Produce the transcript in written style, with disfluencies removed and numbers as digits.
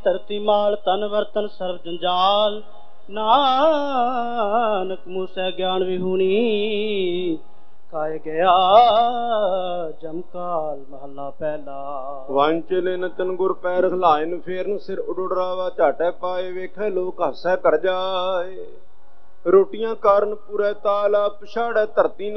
ਧਰਤੀ ਮਾਲ ਤਨ ਵਰਤਨ ਸਰਬ ਜੰਜਾਲ। ਨਾਨਕ ਮੂਸੈ ਗਿਆਨ ਵਿਹੂਣੀ ਕਾਇ ਗਿਆ ਜਮਕਾਲ। ਮਹੱਲਾ ਪਹਿਲਾ। ਵਾਂਚਲੇ ਨਤਨ ਗੁਰ ਪੈਰ ਖਲਾਇਨ ਫੇਰਨ ਸਿਰ ਉਡੁੜਾਵਾ ਝਾਟੈ ਪਾਏ ਵੇਖੈ ਲੋਕ ਹੱਸੈ ਕਰ ਜਾਏ। ਰੋਟੀਆਂ ਕਾਰਨ ਪੂਰੇ ਤਾਲ ਪਛਾੜੈ ਧਰਤੀ